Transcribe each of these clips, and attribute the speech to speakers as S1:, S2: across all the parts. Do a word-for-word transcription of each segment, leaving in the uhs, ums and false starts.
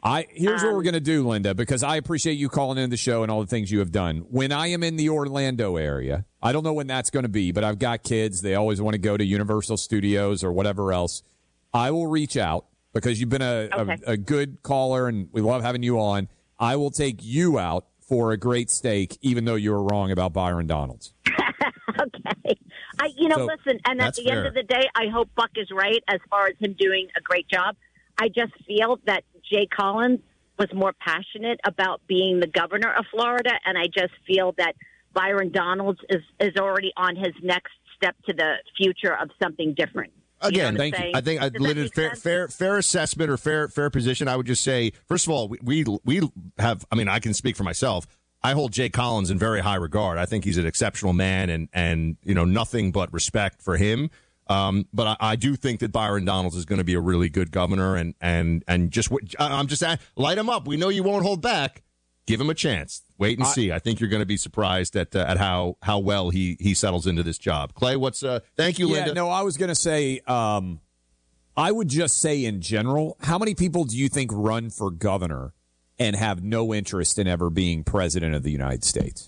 S1: I Here's
S2: um,
S1: what we're going to do, Linda, because I appreciate you calling in the show and all the things you have done. When I am in the Orlando area, I don't know when that's going to be, but I've got kids. They always want to go to Universal Studios or whatever else. I will reach out because you've been a,
S2: okay.
S1: a, a good caller, and we love having you on. I will take you out for a great steak, even though you were wrong about Byron Donalds.
S2: Okay. I, you know,
S1: So,
S2: listen, and at the
S3: fair.
S2: end of the day, I hope Buck is right as far as him doing a great job. I just feel that Jay Collins was more passionate about being the governor of Florida, and I just feel that Byron Donalds is, is already on his next step to the future of something different.
S3: Again,
S2: you know
S1: thank
S2: you.
S1: you.
S3: I think I,
S2: Does that
S3: Linda,
S2: make
S3: fair,
S2: sense?
S3: fair, fair assessment or fair, fair position. I would just say, first of all, we, we, we have. I mean, I can speak for myself. I hold Jay Collins in very high regard. I think he's an exceptional man, and and you know nothing but respect for him. Um, but I, I do think that Byron Donalds is going to be a really good governor, and and and just I'm just saying, light him up. We know you won't hold back. Give him a chance. Wait and
S1: I,
S3: see. I think you're going to be surprised at uh, at how how well he he settles into this job. Clay, what's uh? Thank you,
S1: Yeah,
S3: Linda.
S1: no, I was going to say, um, I would just say in general, how many people do you think run for governor and have no interest in ever being president of the United States?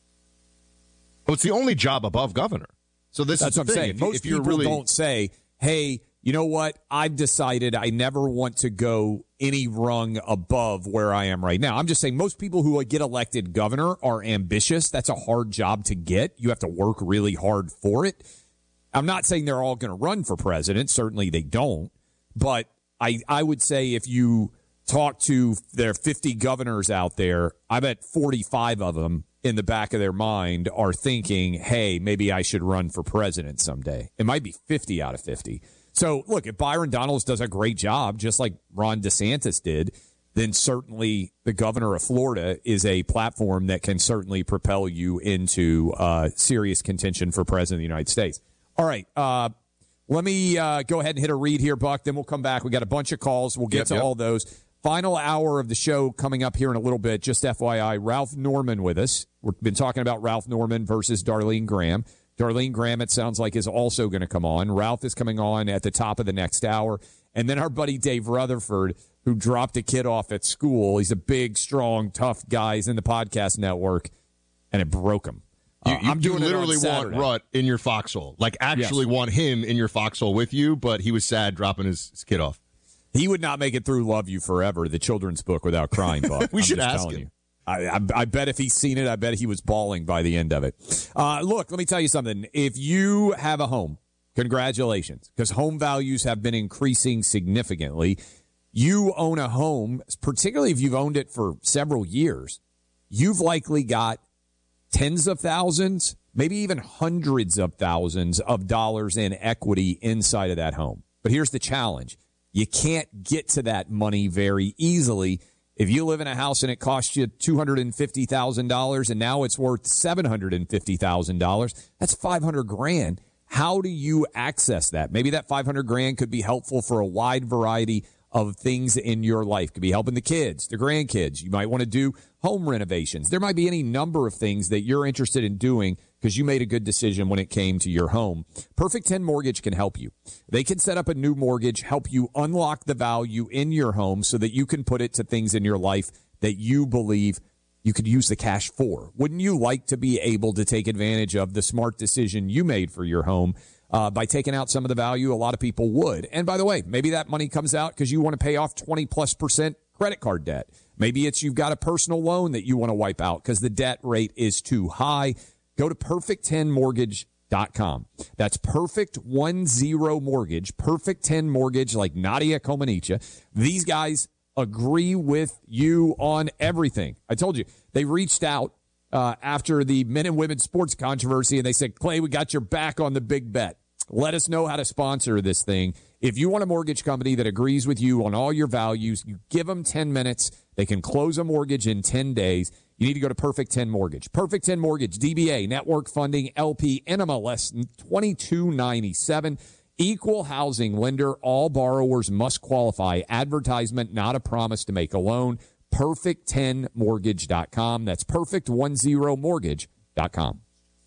S3: Well, it's the only job above governor. So this
S1: That's
S3: is
S1: what
S3: the
S1: I'm
S3: thing.
S1: saying.
S3: If,
S1: Most
S3: if you're
S1: people
S3: really,
S1: don't say, hey, you know what? I've decided I never want to go any rung above where I am right now. I'm just saying most people who get elected governor are ambitious. That's a hard job to get. You have to work really hard for it. I'm not saying they're all going to run for president. Certainly they don't. But I, I would say if you talk to their fifty governors out there, I bet forty-five of them in the back of their mind are thinking, hey, maybe I should run for president someday. It might be fifty out of fifty. So, look, if Byron Donalds does a great job, just like Ron DeSantis did, then certainly the governor of Florida is a platform that can certainly propel you into uh, serious contention for president of the United States. All right. Uh, let me uh, go ahead and hit a read here, Buck. Then we'll come back. We got a bunch of calls. We'll get
S3: Yep,
S1: to
S3: yep.
S1: all those. Final hour of the show coming up here in a little bit. Just F Y I, Ralph Norman with us. We've been talking about Ralph Norman versus Darlene Graham. Darlene Graham, it sounds like, is also going to come on. Ralph is coming on at the top of the next hour. And then our buddy Dave Rutherford, who dropped a kid off at school. He's a big, strong, tough guy. He's in the podcast network, and it broke him.
S3: You,
S1: Uh,
S3: you,
S1: I'm
S3: you
S1: doing it on
S3: literally want
S1: Saturday.
S3: Rut in your foxhole. Like, actually
S1: Yes.
S3: want him in your foxhole with you, but he was sad dropping his, his kid off.
S1: He would not make it through Love You Forever, the children's book, without crying, Buck.
S3: We
S1: I'm
S3: should
S1: just
S3: ask
S1: telling
S3: him.
S1: You. I, I, I bet if he's seen it, I bet he was bawling by the end of it. Uh, look, let me tell you something. If you have a home, congratulations, because home values have been increasing significantly. You own a home, particularly if you've owned it for several years, you've likely got tens of thousands, maybe even hundreds of thousands of dollars in equity inside of that home. But here's the challenge. You can't get to that money very easily. If you live in a house and it costs you two hundred fifty thousand dollars and now it's worth seven hundred fifty thousand dollars, that's five hundred grand. How do you access that? Maybe that five hundred grand could be helpful for a wide variety of things in your life. Could be helping the kids, the grandkids. You might want to do home renovations. There might be any number of things that you're interested in doing because you made a good decision when it came to your home. Perfect ten Mortgage can help you. They can set up a new mortgage, help you unlock the value in your home so that you can put it to things in your life that you believe you could use the cash for. Wouldn't you like to be able to take advantage of the smart decision you made for your home uh, by taking out some of the value? A lot of people would. And by the way, maybe that money comes out because you want to pay off twenty plus percent credit card debt. Maybe it's you've got a personal loan that you want to wipe out because the debt rate is too high. Go to perfect ten mortgage dot com. That's Perfect One Zero Mortgage, Perfect ten Mortgage, like Nadia Comaneci. These guys agree with you on everything. I told you, they reached out uh, after the men and women's sports controversy, and they said, Clay, we got your back on the big bet. Let us know how to sponsor this thing. If you want a mortgage company that agrees with you on all your values, you give them ten minutes. They can close a mortgage in ten days. You need to go to Perfect ten Mortgage. Perfect ten Mortgage, D B A, Network Funding, L P, N M L S twenty-two ninety-seven. Equal housing lender. All borrowers must qualify. Advertisement, not a promise to make a loan. perfect ten mortgage dot com. That's perfect ten mortgage dot com.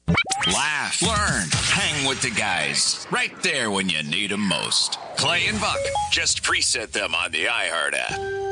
S4: Laugh, learn, hang with the guys. Right there when you need them most. Clay and Buck. Just preset them on the iHeart app.